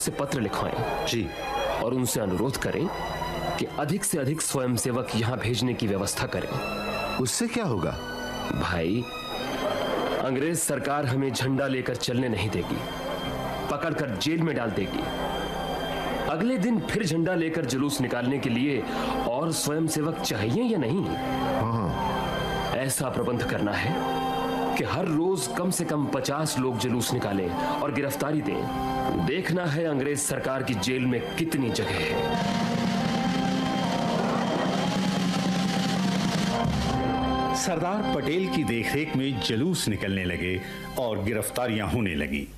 से पत्र लिखवाएं जी। और उनसे अनुरोध करें कि अधिक से अधिक स्वयंसेवक यहां भेजने की व्यवस्था करें। उससे क्या होगा? भाई, अंग्रेज सरकार हमें झंडा लेकर चलने नहीं देगी, पकड़कर जेल में डाल देगी। अगले दिन फिर झंडा लेकर जुलूस निकालने के लिए और स्वयंसेवक चाहिए या नहीं? हाँ। ऐसा प्रबंध करना है कि हर रोज कम से कम 50 लोग जुलूस निकालें और गिरफ्तारी दें। देखना है अंग्रेज सरकार की जेल में कितनी जगह है। सरदार पटेल की देखरेख में जुलूस निकलने लगे और गिरफ्तारियां होने लगी।